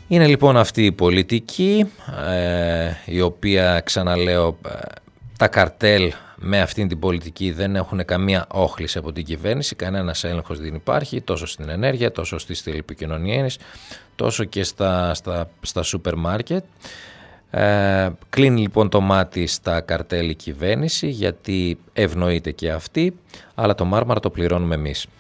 Είναι λοιπόν αυτή η πολιτική, η οποία, ξαναλέω, τα καρτέλ με αυτήν την πολιτική δεν έχουν καμία όχληση από την κυβέρνηση, κανένας έλεγχος δεν υπάρχει, τόσο στην ενέργεια, τόσο στις τηλεπικοινωνίες, τόσο και στα σούπερ μάρκετ. Κλείνει λοιπόν το μάτι στα καρτέλ η κυβέρνηση, γιατί ευνοείται και αυτή, αλλά το μάρμαρα το πληρώνουμε εμείς.